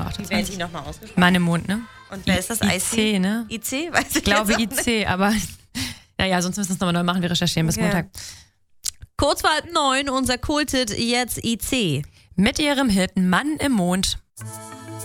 28. Wie werden die nochmal ausgesprochen? Mann im Mond, ne? Und wer ist das? IC, ne? IC? Weiß Ich glaube IC, aber naja, sonst müssen wir es nochmal neu machen. Wir recherchieren bis Montag. Kurz vor 8:30, unser Kulthit, jetzt IC. Mit ihrem Hit Mann im Mond.